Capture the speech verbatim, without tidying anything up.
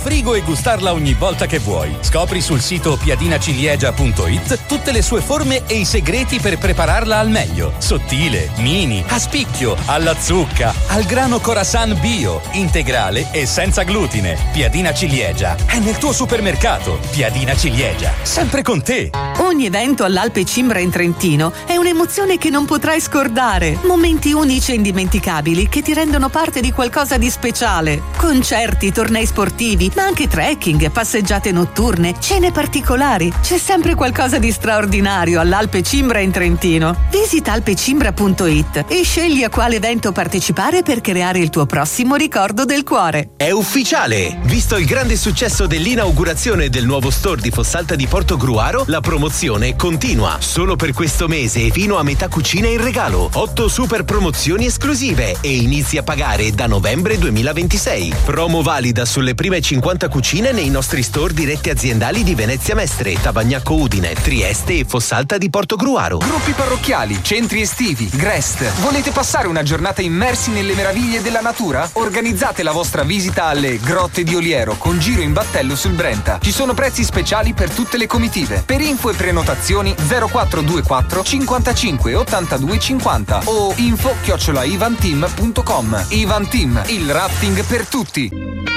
frigo e gustarla ogni volta che vuoi. Scopri sul sito piadinaciliegia punto it tutte le sue forme e i segreti per prepararla al meglio. Sottile, mini, a spicchio, alla zucca, al grano Khorasan bio, integrale e senza glutine. Piadina Ciliegia è nel tuo supermercato. Piadina Ciliegia, sempre con te. Ogni evento all'Alpe Cimbra in Trentino è un'emozione che non potrai scordare. Momenti unici e indimenticabili che ti rendono parte di qualcosa di speciale. Concerti, tornei sportivi, ma anche trekking, passeggiate notturne, cene particolari. C'è sempre qualcosa di straordinario all'Alpe Cimbra in Trentino. Visita alpecimbra punto it e scegli a quale evento partecipare per creare il tuo prossimo ricordo del cuore. È ufficiale! Visto il grande successo dell'inaugurazione del nuovo store di Fossalta di Portogruaro, la promozione continua. Solo per questo mese fino a metà cucina in regalo. otto super promozioni esclusive e inizi a pagare da novembre duemilaventisei. Promo valida sulle prime cinquanta cucine nei nostri store diretti aziendali di Venezia Mestre, Tavagnacco Udine, Trieste e Fossalta di Portogruaro. Gruppi parrocchiali, centri estivi, Grest. Volete passare una giornata immersi nelle meraviglie della natura? Organizzate la vostra visita alle Grotte di Oliero con giro in battello sul Brenta. Ci sono prezzi speciali per tutte le comitive. Per info e prenotazioni zero quattro due quattro cinquantacinque ottantadue cinquanta o info chiocciola ivanteam punto com. Ivan Team, il rafting per tutti.